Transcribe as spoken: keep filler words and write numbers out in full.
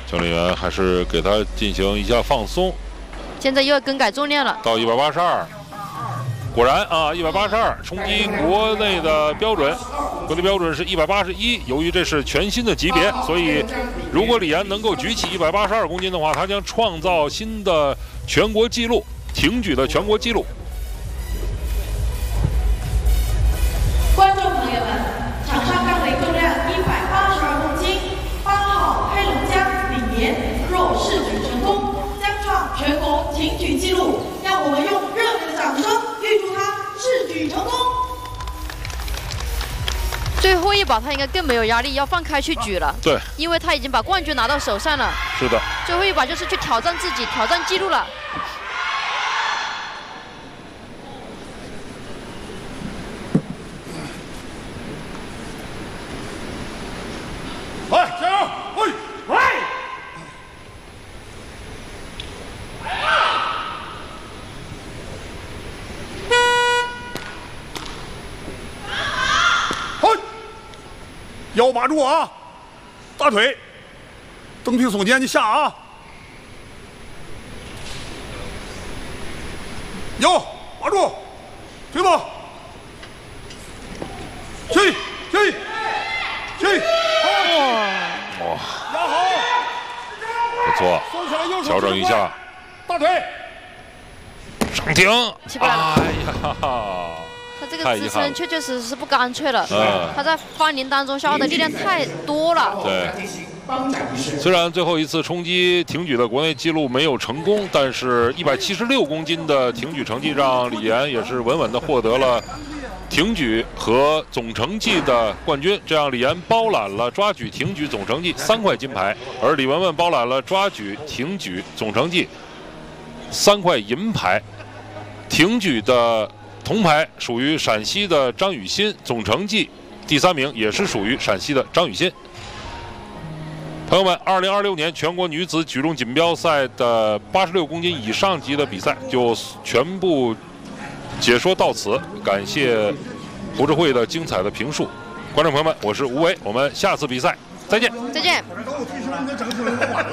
教练员还是给他进行一下放松。 现在又要更改重量了， 到一百八十二，果然啊，一百八十二冲击国内的标准，国内标准是一百八十一。由于这是全新的级别，所以如果李岩能够举起一百八十二公斤的话，他将创造新的全国纪录，挺举的全国纪录。 观众朋友们，场上杠铃重量一百八十二公斤，八号黑龙江李岩若试举成功，将创全国挺举纪录。让我们用热烈的掌声预祝他试举成功。 最后一把他应该更没有压力，要放开去举了。 对， 因为他已经把冠军拿到手上了。 是的。 最后一把就是去挑战自己，挑战纪录了。 来，加油！喂，喂！嘿，腰把住啊，大腿，蹬腿耸肩，你下啊！腰把住，腿吧，去去去！ 哇， 压好， 不错， 收起来右手， 调整一下， 大腿， 上挺。 起不来了。 哎呀， 他这个支撑确确实实是不干脆了。 嗯， 他在翻林当中消耗的力量太多了。 对。虽然最后一次冲击挺举的国内纪录没有成功，但是一百七十六公斤的挺举成绩让李岩也是稳稳的获得了挺举和总成绩的冠军，这样李岩包揽了抓举、挺举总成绩三块金牌，而李雯雯包揽了抓举、挺举总成绩三块银牌。挺举的铜牌属于陕西的张雨欣，总成绩第三名也是属于陕西的张雨欣。朋友们，二零二六年全国女子举重锦标赛的八十六公斤以上级的比赛就全部解说到此，感谢胡志慧的精彩的评述。观众朋友们，我是吴为，我们下次比赛再见。 再见。